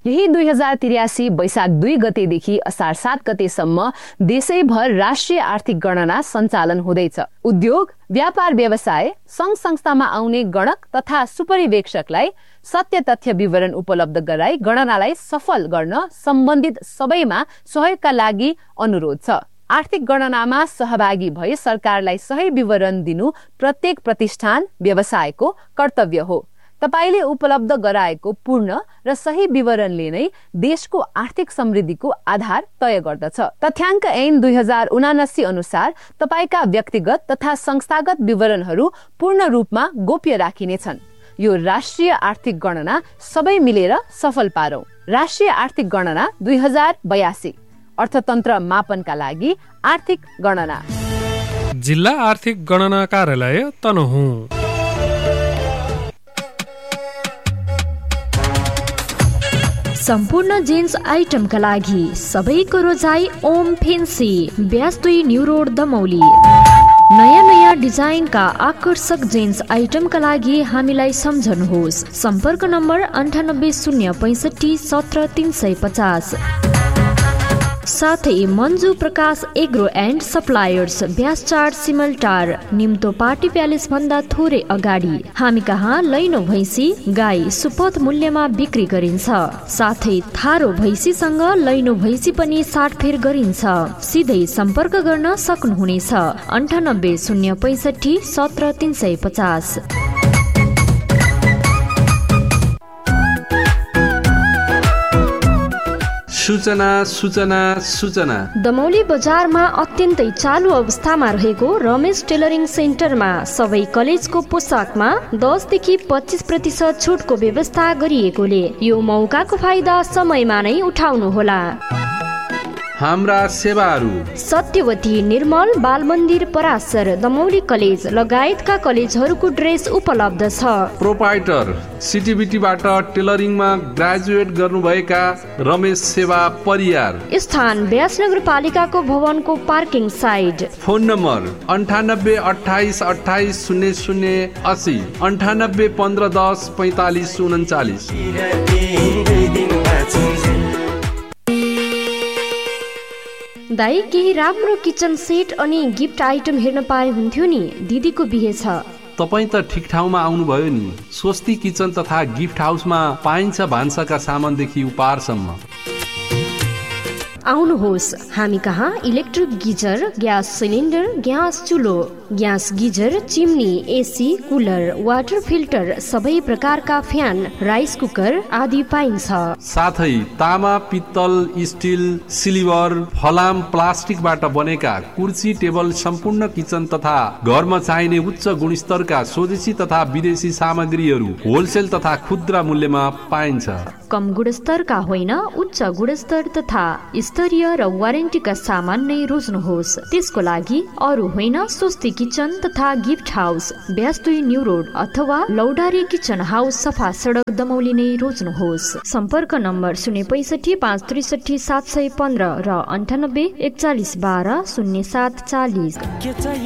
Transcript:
यही 2083 वैशाख 2 गतेदेखि असार 7 गतेसम्म देशैभर राष्ट्रिय आर्थिक गणना सञ्चालन हुँदैछ। उद्योग, व्यापार व्यवसाय, सङ्घ संस्थामा आउने गणक तथा सुपरिवेक्षकलाई सत्य तथ्य विवरण उपलब्ध गराई गणनालाई सफल गर्न सम्बन्धित सबैमा सहयोगका लागि अनुरोध छ। आर्थिक गणनामा सहभागी भई सरकारलाई सही विवरण दिनु प्रत्येक प्रतिष्ठान, व्यवसायको कर्तव्य हो। तपाईले उपलब्ध गराएको पूर्ण र सही विवरणले नै देशको आर्थिक समृद्धिको आधार तय गर्दछ। तथ्याङ्क ऐन 2079 अनुसार तपाईका व्यक्तिगत तथा संस्थागत विवरणहरू पूर्ण रूपमा गोप्य राखिनेछन्। यो राष्ट्रिय आर्थिक गणना सबै मिलेर सफल पारौं। राष्ट्रिय आर्थिक गणना 2082 अर्थतन्त्र मापनका लागि आर्थिक गणना। जिल्ला आर्थिक गणना कार्यालय तनहुँ। सम्पूर्ण जेन्स आइटमका लागि सबैको रोजाई ओम फेन्सी, ब्याज 2 न्यू रोड दमौली। नयाँ डिजाइनका आकर्षक जेन्स आइटमका लागि हामीलाई सम्झनुहोस्। सम्पर्क नम्बर 980657 17350। साथै मन्जु प्रकाश एग्रो एन्ड सप्लायर्स, ब्याज 4 सिमलटार, निम्तो पार्टी प्यालेस भन्दा थोरै अगाडि। हामी कहाँ लैनो भैँसी, गाई सुपथ मूल्यमा बिक्री गरिन्छ। साथै थारो भैँसीसँग लैनो भैँसी पनि साटफेर गरिन्छ। सिधै सम्पर्क गर्न सक्नुहुनेछ 980657 17350। सूचना दमौली बजारमा अत्यन्तै चालु अवस्थामा रहेको रमेश टेलरिङ सेन्टरमा सबै कलेजको पोसाकमा 10 देखि 25% छुटको व्यवस्था गरिएकोले यो मौकाको फाइदा समयमा नै उठाउनुहोला। हाम्रा सेवाहरू सत्यवती, निर्मल, बाल मन्दिर, पराशर, दमौली कलेज लगायतका कलेजहरूको ड्रेस उपलब्ध छ। प्रोपाइटर सिटिबिटीबाट टेलरिङमा ग्रेजुएट गर्नुभएका रमेश सेवा परियार। स्थान ब्यास नगरपालिकाको भवनको पार्किङ साइड। Phone number 98 28 28 00 80 98 15 10 45 39। दाइ, केही राम्रो किचन सेट अनि गिफ्ट आइटम हेर्न पाए हुन्थ्यो नि। दिदीको बिहे छ। तपाईँ त ठिक ठाउँमा आउनुभयो नि। स्वस्ति किचन तथा गिफ्ट हाउसमा पाइन्छ भान्साका सामानदेखि उपहारसम्म। आउनुहोस्, हामी कहाँ electric geyser, gas cylinder, gas चुलो, gas geyser, chimney, AC, cooler, water filter, सबै प्रकारका फ्यान, राइस कुकर आदि पाइन्छ। साथै तामा, पित्तल, स्टिल, सिल्भर, फलाम, प्लास्टिकबाट बनेका कुर्सी, टेबल, सम्पूर्ण किचन तथा घरमा चाहिने उच्च गुणस्तरका स्वदेशी तथा विदेशी सामग्रीहरू होलसेल तथा खुद्रा मूल्यमा पाइन्छ। कम गुणस्तरका होइन, उच्च गुणस्तर तथा स्तरीय र वारेन्टीका सामान नै रोज्नुहोस्। त्यसको लागि अरू होइन, स्वस्ति किचन तथा गिफ्ट हाउस, ब्याज 2 न्यू रोड अथवा लौडारी किचन हाउस, सफा सडक, दमौली नै रोज्नुहोस्। सम्पर्क नम्बर 065 563 715 र 98 41 12 07 40।